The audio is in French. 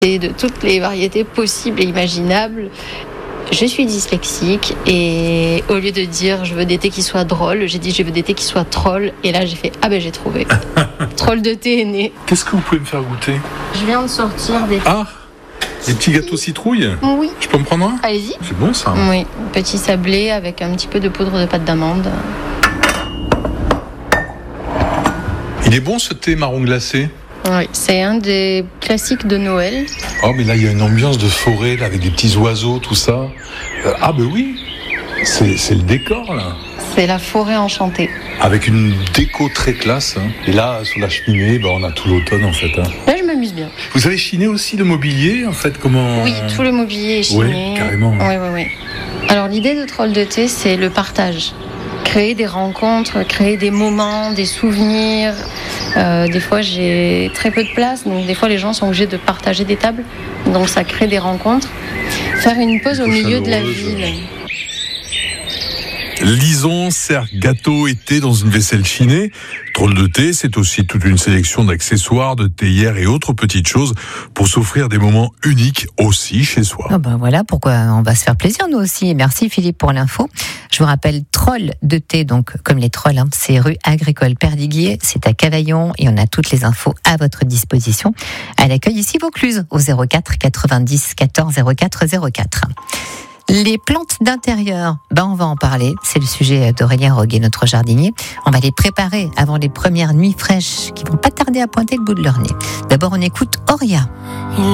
et de toutes les variétés possibles et imaginables. Je suis dyslexique et au lieu de dire je veux des thés qui soient drôles, j'ai dit je veux des thés qui soient trolls et là j'ai fait j'ai trouvé. Troll de thé est né. Qu'est-ce que vous pouvez me faire goûter ? Je viens de sortir des... Ah, des petits gâteaux citrouille ? Oui. Je peux en prendre un ? Allez-y. C'est bon ça. Oui, petit sablé avec un petit peu de poudre de pâte d'amande. Il est bon ce thé marron glacé ? Oui, c'est un des classiques de Noël. Oh mais là il y a une ambiance de forêt là, avec des petits oiseaux, tout ça. Oui, c'est le décor là. C'est la forêt enchantée. Avec une déco très classe. Hein. Et là, sur la cheminée, on a tout l'automne en fait. Hein. Là, je m'amuse bien. Vous avez chiné aussi le mobilier en fait, comment... Oui, tout le mobilier est chiné. Oui, carrément. Oui. Alors l'idée de Troll de thé, c'est le partage. Créer des rencontres, créer des moments, des souvenirs. Des fois, j'ai très peu de place, donc des fois, les gens sont obligés de partager des tables. Donc ça crée des rencontres. Faire une pause au milieu de la ville. Lison sert gâteau et thé dans une vaisselle chinée. Troll de thé, c'est aussi toute une sélection d'accessoires, de théières et autres petites choses pour s'offrir des moments uniques aussi chez soi. Voilà pourquoi on va se faire plaisir nous aussi. Merci Philippe pour l'info. Je vous rappelle, Troll de thé, donc comme les trolls, c'est rue Agricole Perdiguier, c'est à Cavaillon et on a toutes les infos à votre disposition. Elle accueille ici Vaucluse au 04 90 14 04 04. Les plantes d'intérieur, on va en parler. C'est le sujet d'Aurélien Roguet, notre jardinier. On va les préparer avant les premières nuits fraîches qui vont pas tarder à pointer le bout de leur nez. D'abord, on écoute Auria.